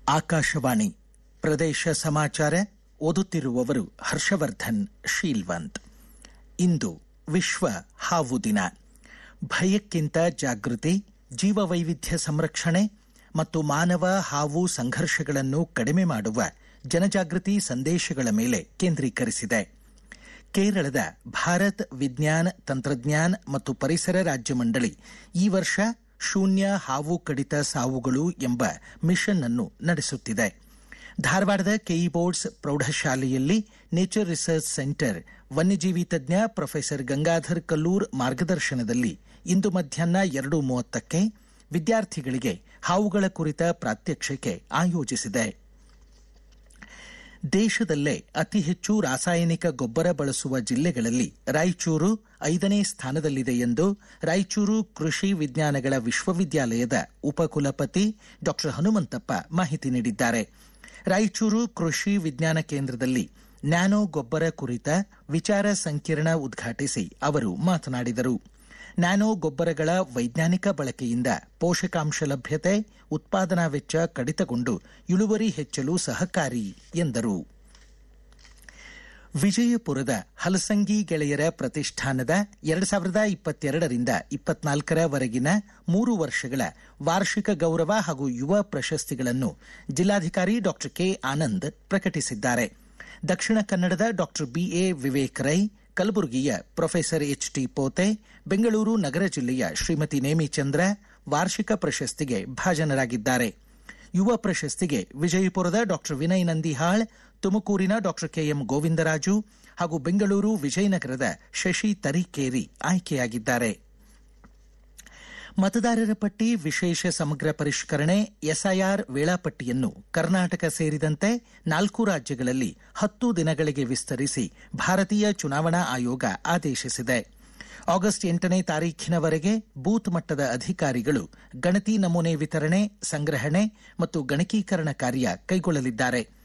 ಆಕಾಶವಾಣಿ ಪ್ರದೇಶ ಸಮಾಚಾರ ಓದುತ್ತಿರುವವರು ಹರ್ಷವರ್ಧನ್ ಶೀಲ್ವಂತ್. ಇಂದು ವಿಶ್ವ ಹಾವು ದಿನ. ಭಯಕ್ಕಿಂತ ಜಾಗೃತಿ, ಜೀವವೈವಿಧ್ಯ ಸಂರಕ್ಷಣೆ ಮತ್ತು ಮಾನವ ಹಾವು ಸಂಘರ್ಷಗಳನ್ನು ಕಡಿಮೆ ಮಾಡುವ ಜನಜಾಗೃತಿ ಸಂದೇಶಗಳ ಮೇಲೆ ಕೇಂದ್ರೀಕರಿಸಿದೆ. ಕೇರಳದ ಭಾರತ್ ವಿಜ್ಞಾನ ತಂತ್ರಜ್ಞಾನ ಮತ್ತು ಪರಿಸರ ರಾಜ್ಯ ಮಂಡಳಿ ಈ ವರ್ಷ ಶೂನ್ಯ ಹಾವು ಕಡಿತ ಸಾವುಗಳು ಎಂಬ ಮಿಷನ್ ಅನ್ನು ನಡೆಸುತ್ತಿದೆ. ಧಾರವಾಡದ ಕೆಇ ಬೋರ್ಡ್ಸ್ ಪ್ರೌಢಶಾಲೆಯಲ್ಲಿ ನೇಚರ್ ರಿಸರ್ಚ್ ಸೆಂಟರ್ ವನ್ಯಜೀವಿ ತಜ್ಞ ಪ್ರೊಫೆಸರ್ ಗಂಗಾಧರ್ ಕಲ್ಲೂರ್ ಮಾರ್ಗದರ್ಶನದಲ್ಲಿ ಇಂದು ಮಧ್ಯಾಹ್ನ 2:30ಕ್ಕೆ ವಿದ್ಯಾರ್ಥಿಗಳಿಗೆ ಹಾವುಗಳ ಕುರಿತ ಪ್ರಾತ್ಯಕ್ಷಿಕೆ ಆಯೋಜಿಸಿದೆ. ದೇಶದಲ್ಲೇ ಅತಿ ಹೆಚ್ಚು ರಾಸಾಯನಿಕ ಗೊಬ್ಬರ ಬಳಸುವ ಜಿಲ್ಲೆಗಳಲ್ಲಿ ರಾಯಚೂರು 5ನೇ ಸ್ಥಾನದಲ್ಲಿದೆ ಎಂದು ರಾಯಚೂರು ಕೃಷಿ ವಿಜ್ಞಾನಗಳ ವಿಶ್ವವಿದ್ಯಾಲಯದ ಉಪಕುಲಪತಿ ಡಾ ಹನುಮಂತಪ್ಪ ಮಾಹಿತಿ ನೀಡಿದ್ದಾರೆ. ರಾಯಚೂರು ಕೃಷಿ ವಿಜ್ಞಾನ ಕೇಂದ್ರದಲ್ಲಿ ನ್ಯಾನೋ ಗೊಬ್ಬರ ಕುರಿತ ವಿಚಾರ ಸಂಕಿರಣ ಉದ್ಘಾಟಿಸಿ ಅವರು ಮಾತನಾಡಿದರು. ನ್ಯಾನೋ ಗೊಬ್ಬರಗಳ ವೈಜ್ಞಾನಿಕ ಬಳಕೆಯಿಂದ ಪೋಷಕಾಂಶ ಲಭ್ಯತೆ, ಉತ್ಪಾದನಾ ವೆಚ್ಚ ಕಡಿತಗೊಂಡು ಇಳುವರಿ ಹೆಚ್ಚಲು ಸಹಕಾರಿ ಎಂದರು. ವಿಜಯಪುರದ ಹಲಸಂಗಿ ಗೆಳೆಯರ ಪ್ರತಿಷ್ಠಾನದ 2022ರಿಂದ 24ರವರೆಗಿನ 3 ವರ್ಷಗಳ ವಾರ್ಷಿಕ ಗೌರವ ಹಾಗೂ ಯುವ ಪ್ರಶಸ್ತಿಗಳನ್ನು ಜಿಲ್ಲಾಧಿಕಾರಿ ಡಾ ಕೆ ಆನಂದ್ ಪ್ರಕಟಿಸಿದ್ದಾರೆ. ದಕ್ಷಿಣ ಕನ್ನಡದ ಡಾ ಬಿಎ ವಿವೇಕ್ ರೈ, ಕಲಬುರಗಿಯ ಪ್ರೊಫೆಸರ್ ಎಚ್ಟಿ ಪೋತೆ, ಬೆಂಗಳೂರು ನಗರ ಜಿಲ್ಲೆಯ ಶ್ರೀಮತಿ ನೇಮಿಚಂದ್ರ ವಾರ್ಷಿಕ ಪ್ರಶಸ್ತಿಗೆ ಭಾಜನರಾಗಿದ್ದಾರೆ. ಯುವ ಪ್ರಶಸ್ತಿಗೆ ವಿಜಯಪುರದ ಡಾ ವಿನಯ್ ನಂದಿಹಾಳ್, ತುಮಕೂರಿನ ಡಾ ಕೆಎಂ ಗೋವಿಂದರಾಜು ಹಾಗೂ ಬೆಂಗಳೂರು ವಿಜಯನಗರದ ಶಶಿ ತರೀಕೇರಿ ಆಯ್ಕೆಯಾಗಿದ್ದಾರೆ. ಮತದಾರರ ಪಟ್ಟಿ ವಿಶೇಷ ಸಮಗ್ರ ಪರಿಷ್ಕರಣೆ ಎಸ್ಐಆರ್ ವೇಳಾಪಟ್ಟಿಯನ್ನು ಕರ್ನಾಟಕ ಸೇರಿದಂತೆ 4 ರಾಜ್ಯಗಳಲ್ಲಿ 10 ದಿನಗಳಿಗೆ ವಿಸ್ತರಿಸಿ ಭಾರತೀಯ ಚುನಾವಣಾ ಆಯೋಗ ಆದೇಶಿಸಿದೆ. ಆಗಸ್ಟ್ 8ನೇ ತಾರೀಖಿನವರೆಗೆ ಬೂತ್ ಮಟ್ಟದ ಅಧಿಕಾರಿಗಳು ಗಣತಿ ನಮೂನೆ ವಿತರಣೆ, ಸಂಗ್ರಹಣೆ ಮತ್ತು ಗಣಕೀಕರಣ ಕಾರ್ಯ ಕೈಗೊಳ್ಳಲಿದ್ದಾರೆ.